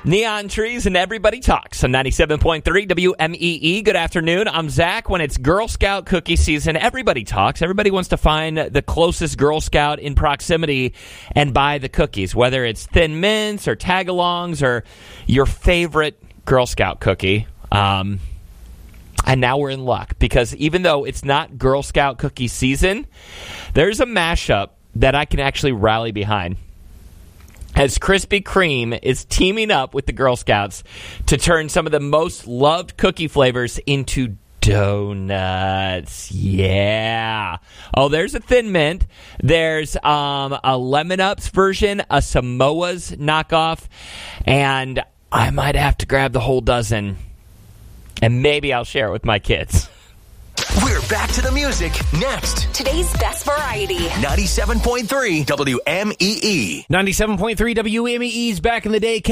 Neon Trees and Everybody Talks on 97.3 WMEE. Good afternoon. I'm Zach. When it's Girl Scout cookie season, everybody talks. Everybody wants to find the closest Girl Scout in proximity and buy the cookies, whether it's Thin Mints or Tagalongs or your favorite Girl Scout cookie. And now we're in luck because even though it's not Girl Scout cookie season, there's a mashup that I can actually rally behind. As Krispy Kreme is teaming up with the Girl Scouts to turn some of the most loved cookie flavors into donuts. Yeah. Oh, there's a Thin Mint. There's a Lemon Ups version, a Samoa's knockoff, and I might have to grab the whole dozen, and maybe I'll share it with my kids. We're back to the music next. Today's best variety. 97.3 WMEE. 97.3 WMEE's Back in the Day.